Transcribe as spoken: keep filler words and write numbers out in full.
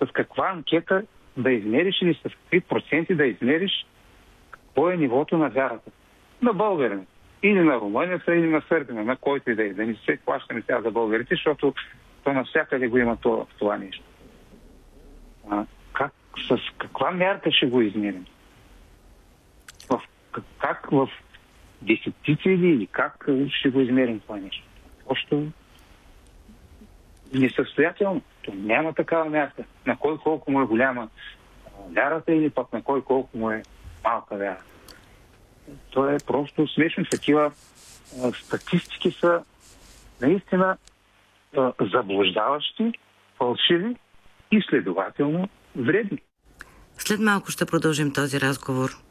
каква анкета да измериш или с какви проценти да измериш какво е нивото на вярата. На българина. Или на румънеца, или на сърбина, на който и да е. Да не се плащаме сега за българите, защото то навсякъде го има това, това нещо. А, как, с каква мярка ще го измерим? В, как в десетици или как ще го измерим това нещо? Още несъстоятелно. То няма такава мярка. На кой колко му е голяма вярата или пък на кой колко му е малка вяра. То е просто смешно. Такива а, статистики са наистина а, заблуждаващи, фалшиви и следователно вредни. След малко ще продължим този разговор.